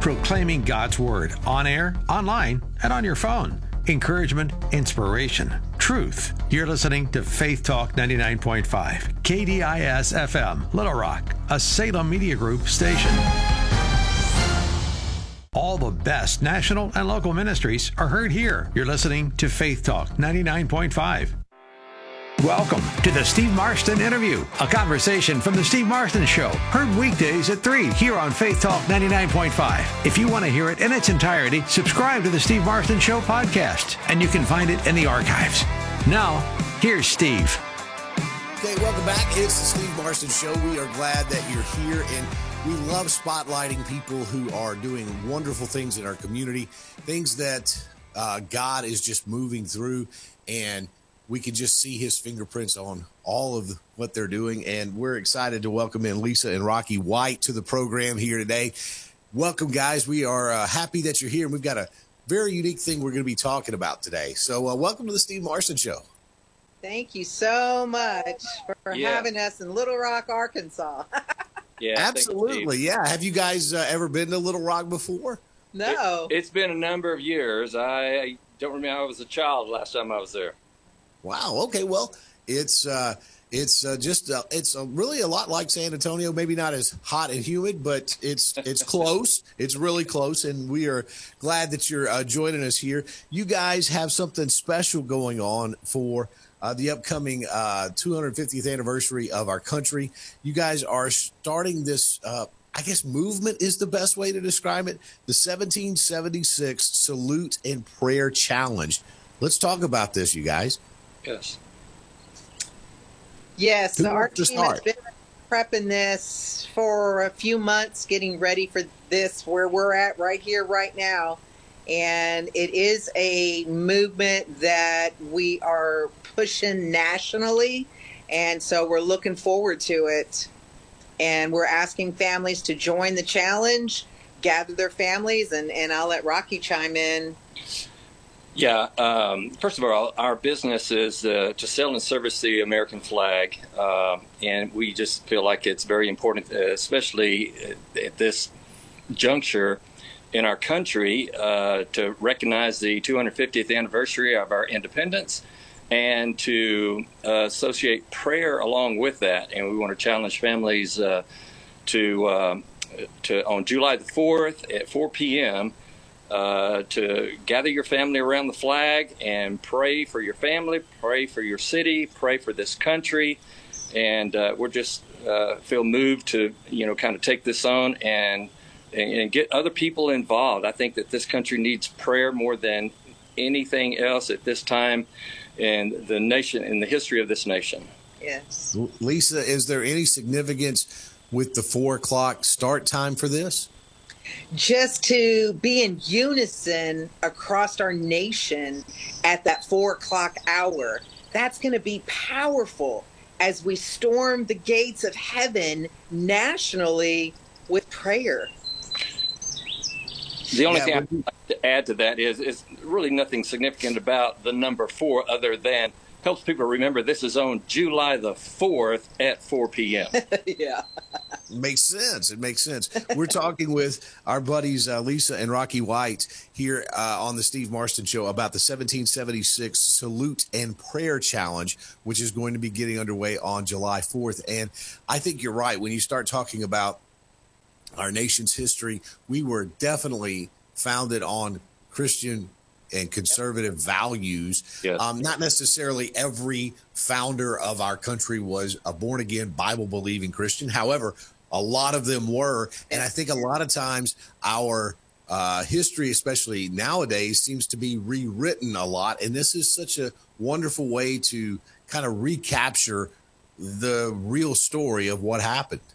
proclaiming God's Word on air, online, and on your phone. Encouragement, inspiration, truth. You're listening to Faith Talk 99.5, KDIS FM, Little Rock, a Salem Media Group station. All the best national and local ministries are heard here. You're listening to Faith Talk 99.5. Welcome to the Steve Marston Interview, a conversation from the Steve Marston Show, heard weekdays at 3 here on Faith Talk 99.5. If you want to hear it in its entirety, subscribe to the Steve Marston Show podcast, and you can find it in the archives. Now, here's Steve. Okay, welcome back. It's the Steve Marston Show. We are glad that you're here, and we love spotlighting people who are doing wonderful things in our community, things that God is just moving through, and we can just see his fingerprints on all of what they're doing. And we're excited to welcome in Lisa and Rocky White to the program here today. Welcome, guys. We are happy that you're here. And we've got a very unique thing we're going to be talking about today. So welcome to the Steve Marston Show. Thank you so much for having us in Little Rock, Arkansas. Yeah, absolutely. Yeah. Have you guys ever been to Little Rock before? No. It's been a number of years. I don't remember. I was a child last time I was there. Wow. Okay. Well, it's really a lot like San Antonio. Maybe not as hot and humid, but it's close. It's really close, and we are glad that you're joining us here. You guys have something special going on for the upcoming 250th anniversary of our country. You guys are starting this. I guess movement is the best way to describe it. The 1776 Salute and Prayer Challenge. Let's talk about this, you guys. Yes, so our team has been prepping this for a few months, getting ready for this, where we're at right here, right now. And it is a movement that we are pushing nationally. And so we're looking forward to it. And we're asking families to join the challenge, gather their families, and I'll let Rocky chime in. Yeah. First of all, our business is to sell and service the American flag, and we just feel like it's very important, especially at this juncture in our country, to recognize the 250th anniversary of our independence and to associate prayer along with that. And we want to challenge families to on July the 4th at 4 p.m., to gather your family around the flag and pray for your family, pray for your city, pray for this country. And we're just feel moved to, kind of take this on and get other people involved. I think that this country needs prayer more than anything else at this time in the nation, in the history of this nation. Yes. Lisa, is there any significance with the 4 o'clock start time for this? Just to be in unison across our nation at that 4 o'clock hour. That's going to be powerful as we storm the gates of heaven nationally with prayer. The only thing I'd like to add to that is really nothing significant about the number 4 other than helps people remember this is on July the 4th at 4 p.m. Yeah. Makes sense. It makes sense. We're talking with our buddies Lisa and Rocky White here on the Steve Marston Show about the 1776 Salute and Prayer Challenge, which is going to be getting underway on July 4th. And I think you're right. When you start talking about our nation's history, we were definitely founded on Christian and conservative values. Yes. Not necessarily every founder of our country was a born-again, Bible-believing Christian. However, a lot of them were. And I think a lot of times our history, especially nowadays, seems to be rewritten a lot. And this is such a wonderful way to kind of recapture the real story of what happened.